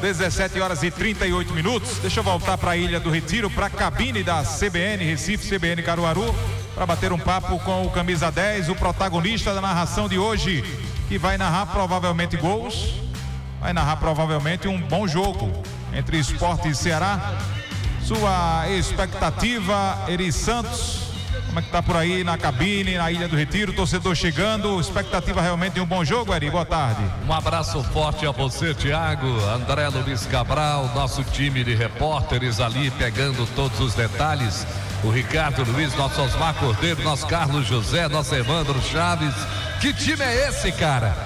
17 horas e 38 minutos. Deixa eu voltar para a Ilha do Retiro, para a cabine da CBN Recife, CBN Caruaru, para bater um papo com o camisa 10, o protagonista da narração de hoje, que vai narrar provavelmente gols, vai narrar provavelmente um bom jogo entre Sport e Ceará. Sua expectativa, Eri Santos, como é que tá por aí na cabine, na Ilha do Retiro, torcedor chegando, expectativa realmente de um bom jogo, Eri? Boa tarde. Um abraço forte a você, Thiago, André Luiz Cabral, nosso time de repórteres ali pegando todos os detalhes, o Ricardo Luiz, nosso Osmar Cordeiro, nosso Carlos José, nosso Evandro Chaves. Que time é esse, cara?